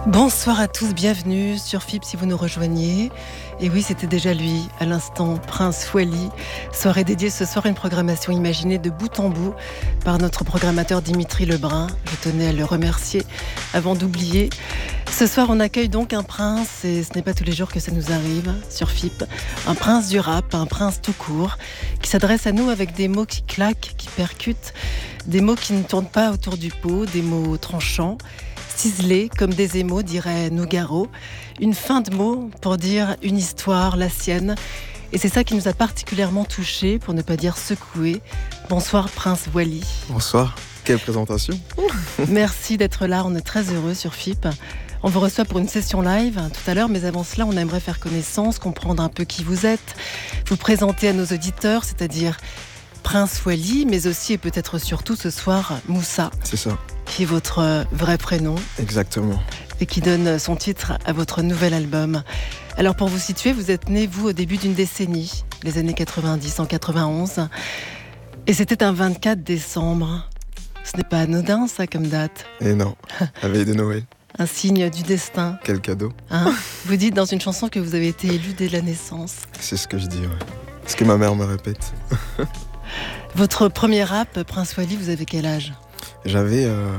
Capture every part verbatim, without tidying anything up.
Bonsoir à tous, bienvenue sur F I P si vous nous rejoignez. Et oui, c'était déjà lui, à l'instant, Prince Wally. Soirée dédiée ce soir, une programmation imaginée de bout en bout par notre programmateur Dimitri Lebrun. Je tenais à le remercier avant d'oublier. Ce soir, on accueille donc un prince, et ce n'est pas tous les jours que ça nous arrive sur F I P. Un prince du rap, un prince tout court, qui s'adresse à nous avec des mots qui claquent, qui percutent, des mots qui ne tournent pas autour du pot, des mots tranchants, ciselés comme des émaux, dirait Nougaro. Une fin de mots pour dire une histoire, la sienne. Et c'est ça qui nous a particulièrement touchés, pour ne pas dire secoués. Bonsoir Prince Wally. Bonsoir, quelle présentation. Merci d'être là, on est très heureux sur F I P. On vous reçoit pour une session live tout à l'heure, mais avant cela, on aimerait faire connaissance, comprendre un peu qui vous êtes, vous présenter à nos auditeurs, c'est-à-dire Prince Wally, mais aussi et peut-être surtout ce soir, Moussa. C'est ça. Qui est votre vrai prénom. Exactement. Et qui donne son titre à votre nouvel album. Alors pour vous situer, vous êtes né, vous, au début d'une décennie, les années quatre-vingt-dix, en quatre-vingt-onze. Et c'était un vingt-quatre décembre. Ce n'est pas anodin, ça, comme date. Et non, la veille de Noël. Un signe du destin. Quel cadeau. Hein ? Vous dites dans une chanson que vous avez été élu dès la naissance. C'est ce que je dis, ouais. Ce que ma mère me répète. Votre premier rap, Prince Wally, vous avez quel âge ? J'avais, euh,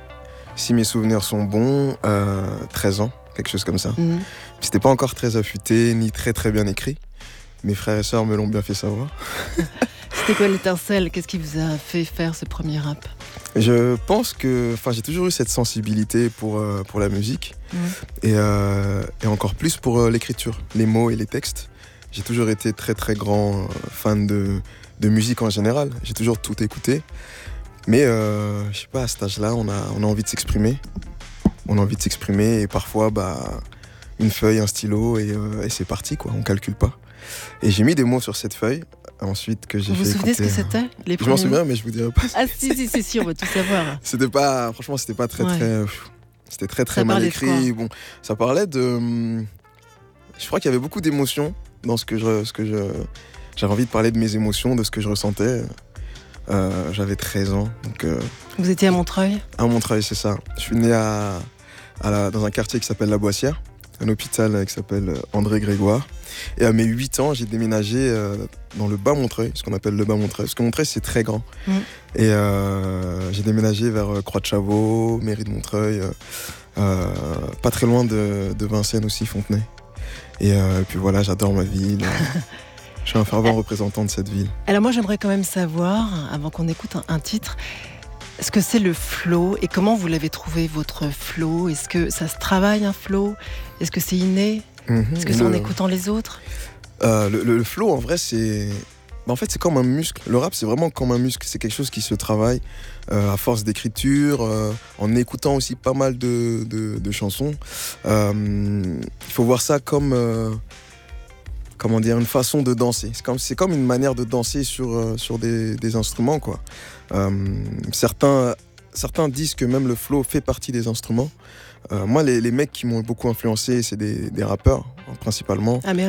si mes souvenirs sont bons, euh, treize ans, quelque chose comme ça. Mmh. C'était pas encore très affûté, ni très très bien écrit. Mes frères et sœurs me l'ont bien fait savoir. C'était quoi l'étincelle ? Qu'est-ce qui vous a fait faire ce premier rap ? Je pense que, enfin, j'ai toujours eu cette sensibilité pour, euh, pour la musique. Mmh. Et, euh, et encore plus pour euh, l'écriture, les mots et les textes. J'ai toujours été très très grand euh, fan de, de musique en général. J'ai toujours tout écouté. Mais euh, je sais pas, à cet âge-là, on a, on a envie de s'exprimer. On a envie de s'exprimer et parfois, bah, une feuille, un stylo et, euh, et c'est parti, quoi. On calcule pas. Et j'ai mis des mots sur cette feuille, ensuite que j'ai vous fait Vous vous souvenez écouter, ce que c'était les Je m'en souviens, mais je vous dirais pas. Ah si, si, si, si, on veut tout savoir. C'était pas, franchement, c'était pas très, ouais. très... C'était très, très ça mal écrit. Bon, ça parlait de... Je crois qu'il y avait beaucoup d'émotions dans ce que je... Ce que je... J'avais envie de parler de mes émotions, de ce que je ressentais. Euh, j'avais treize ans. Donc, euh, vous étiez à Montreuil ? À Montreuil, c'est ça. Je suis né à, à la, dans un quartier qui s'appelle La Boissière, un hôpital qui s'appelle André Grégoire. Et à mes huit ans, j'ai déménagé euh, dans le bas Montreuil, ce qu'on appelle le bas Montreuil. Parce que Montreuil, c'est très grand. Mmh. Et euh, j'ai déménagé vers Croix-de-Chavaux, mairie de Montreuil, euh, euh, pas très loin de, de Vincennes aussi, Fontenay. Et, euh, et puis voilà, j'adore ma ville. Je suis un fervent représentant de cette ville. Alors moi, j'aimerais quand même savoir, avant qu'on écoute un, un titre, ce que c'est le flow et comment vous l'avez trouvé, votre flow ? Est-ce que ça se travaille, un flow ? Est-ce que c'est inné ? mmh, Est-ce que le... c'est en écoutant les autres ? euh, le, le, le flow, en vrai, c'est... En fait, c'est comme un muscle. Le rap, c'est vraiment comme un muscle. C'est quelque chose qui se travaille euh, à force d'écriture, euh, en écoutant aussi pas mal de, de, de chansons. Euh, il faut voir ça comme... Euh, comment dire, une façon de danser. C'est comme, c'est comme une manière de danser sur, euh, sur des, des instruments, quoi. Euh, certains, certains disent que même le flow fait partie des instruments. Euh, moi, les, les mecs qui m'ont beaucoup influencé, c'est des, des rappeurs, principalement. Américains ?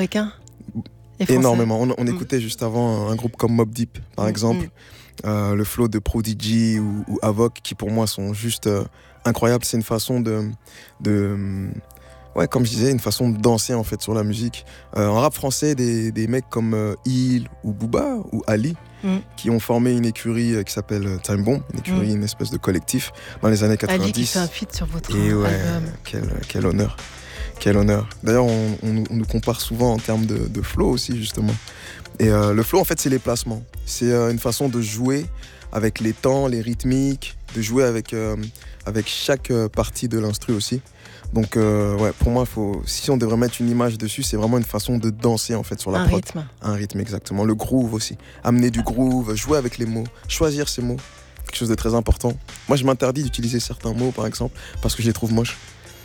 Et énormément. On, on écoutait mmh. juste avant un groupe comme Mobb Deep, par mmh. exemple. Mmh. Euh, le flow de Prodigy ou, ou Avoc, qui pour moi sont juste euh, incroyables. C'est une façon de... de Ouais, comme je disais, une façon de danser en fait sur la musique. Euh, en rap français, des, des mecs comme euh, Il ou Booba ou Ali mm. qui ont formé une écurie euh, qui s'appelle Time Bomb, une écurie, mm. une espèce de collectif dans les années quatre-vingt-dix. Ali qui fait un feat sur votre Et ouais, album. Quel, quel honneur, quel honneur. D'ailleurs, on, on, on nous compare souvent en termes de, de flow aussi justement. Et euh, le flow en fait, c'est les placements. C'est euh, une façon de jouer avec les temps, les rythmiques, de jouer avec euh, avec chaque partie de l'instru aussi. Donc euh, ouais, pour moi, faut, si on devrait mettre une image dessus, c'est vraiment une façon de danser en fait sur la un prod. rythme. Un rythme, exactement. Le groove aussi. Amener du groove, jouer avec les mots, choisir ses mots. Quelque chose de très important. Moi, je m'interdis d'utiliser certains mots, par exemple, parce que je les trouve moches.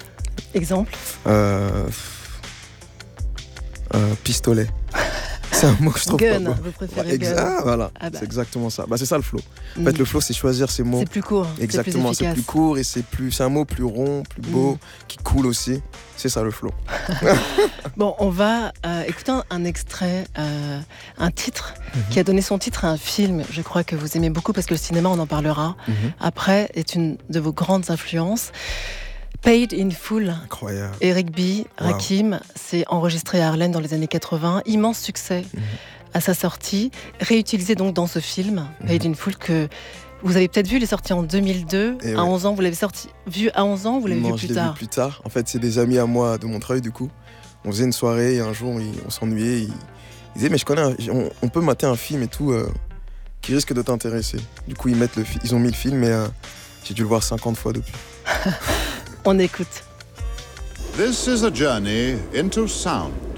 Exemple euh... Euh, Pistolet. C'est un mot que je trouve gun, pas beau. Vous préférez ouais, gun. Ah, voilà, ah bah. C'est exactement ça. Bah, c'est ça le flow. En fait, mm. le flow, c'est choisir ses mots. C'est plus court. Exactement, c'est plus, c'est plus court et c'est, plus, c'est un mot plus rond, plus beau, mm. qui coule aussi. C'est ça le flow. Bon, on va euh, écouter un, un extrait, euh, un titre mm-hmm. qui a donné son titre à un film, je crois que vous aimez beaucoup parce que le cinéma, on en parlera. Mm-hmm. Après, est une de vos grandes influences. Paid in Full. Incroyable. Eric B, Rakim, wow. C'est enregistré à Harlem dans les années quatre-vingts. Immense succès mmh. à sa sortie. Réutilisé donc dans ce film, mmh. Paid in Full, que vous avez peut-être vu, il est sorti en deux mille deux. Et à ouais. onze ans, vous l'avez sorti, vu à onze ans ou vous l'avez non, vu plus je l'ai tard vu plus tard. En fait, c'est des amis à moi de Montreuil, du coup. On faisait une soirée et un jour, on s'ennuyait. Ils disaient, mais je connais, un... on, on peut mater un film et tout euh, qui risque de t'intéresser. Du coup, ils, mettent le fi... ils ont mis le film et euh, j'ai dû le voir cinquante fois depuis. On écoute. This is a journey into sound.